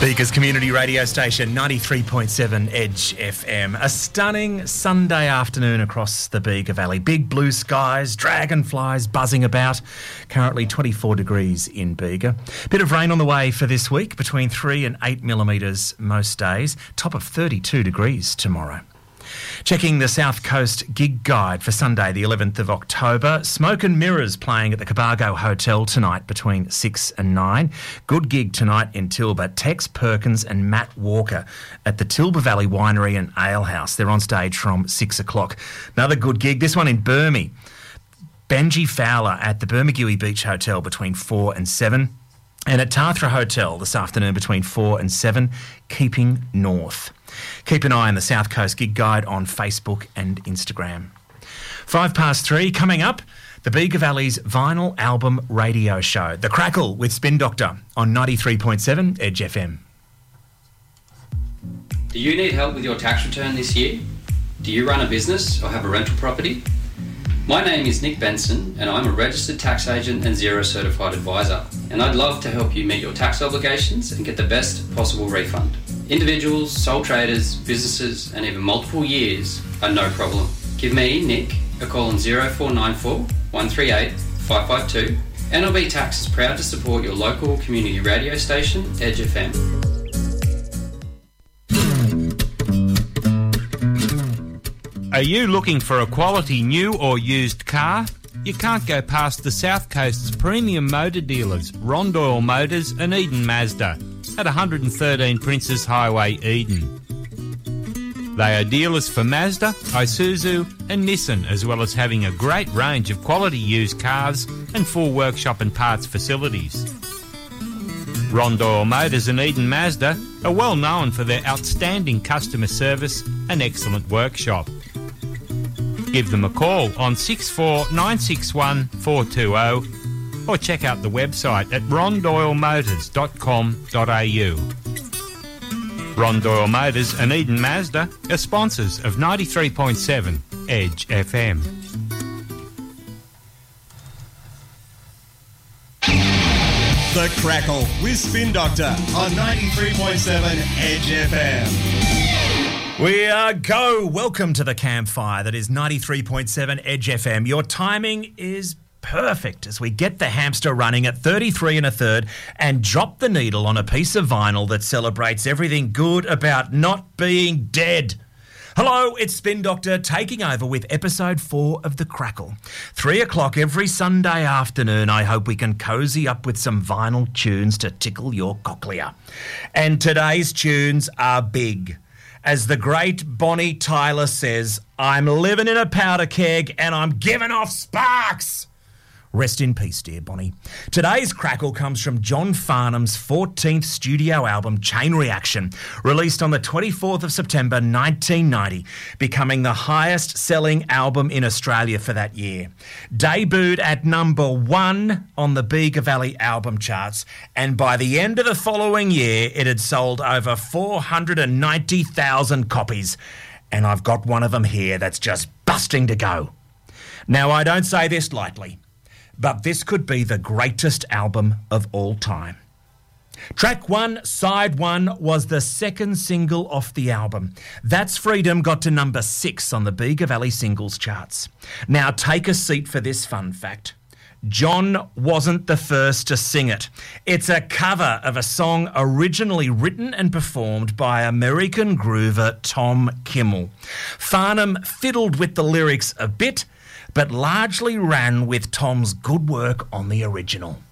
Bega's community radio station, 93.7 Edge FM. A stunning Sunday afternoon across the Bega Valley. Big blue skies, dragonflies buzzing about. Currently 24 degrees in Bega. Bit of rain on the way for this week, between 3 and 8 millimetres most days. Top of 32 degrees tomorrow. Checking the South Coast gig guide for Sunday the 11th of October. Smoke and Mirrors playing at the Cobargo Hotel tonight between 6 and 9. Good gig tonight in Tilba. Tex Perkins and Matt Walker at the Tilba Valley Winery and Ale House. They're on stage from 6 o'clock. Another good gig, this one in Burmy. Benji Fowler at the Bermagui Beach Hotel between 4 and 7. And at Tathra Hotel this afternoon between 4 and 7, Keeping North. Keep an eye on the South Coast Gig Guide on Facebook and Instagram. 3:05 coming up, the Bega Valley's vinyl album radio show, The Crackle with Spin Doctor on 93.7 Edge FM. Do you need help with your tax return this year? Do you run a business or have a rental property? My name is Nick Benson and I'm a registered tax agent and Xero certified advisor, and I'd love to help you meet your tax obligations and get the best possible refund. Individuals, sole traders, businesses and even multiple years are no problem. Give me, Nick, a call on 0494 138 552 and NLB Tax is proud to support your local community radio station, Edge FM. Are you looking for a quality new or used car? You can't go past the South Coast's premium motor dealers, Rondoyle Motors and Eden Mazda, at 113 Princes Highway, Eden. They are dealers for Mazda, Isuzu and Nissan, as well as having a great range of quality used cars and full workshop and parts facilities. Rondoyle Motors and Eden Mazda are well known for their outstanding customer service and excellent workshop. Give them a call on 64961 420 or check out the website at rondoylemotors.com.au. Rondoyle Motors and Eden Mazda are sponsors of 93.7 Edge FM. The Crackle with Spin Doctor on 93.7 Edge FM. We go. Welcome to the campfire that is 93.7 Edge FM. Your timing is perfect as we get the hamster running at 33 1/3 and drop the needle on a piece of vinyl that celebrates everything good about not being dead. Hello, it's Spin Doctor taking over with episode 4 of The Crackle. 3 o'clock every Sunday afternoon. I hope we can cosy up with some vinyl tunes to tickle your cochlea. And today's tunes are big. As the great Bonnie Tyler says, I'm living in a powder keg and I'm giving off sparks. Rest in peace, dear Bonnie. Today's Crackle comes from John Farnham's 14th studio album, Chain Reaction, released on the 24th of September 1990, becoming the highest-selling album in Australia for that year. Debuted at number 1 on the Bega Valley album charts, and by the end of the following year, it had sold over 490,000 copies. And I've got one of them here that's just busting to go. Now, I don't say this lightly, but this could be the greatest album of all time. Track 1, Side 1, was the second single off the album. That's Freedom got to number 6 on the Bega Valley singles charts. Now take a seat for this fun fact. John wasn't the first to sing it. It's a cover of a song originally written and performed by American groover Tom Kimmel. Farnham fiddled with the lyrics a bit, but largely ran with Tom's good work on the original.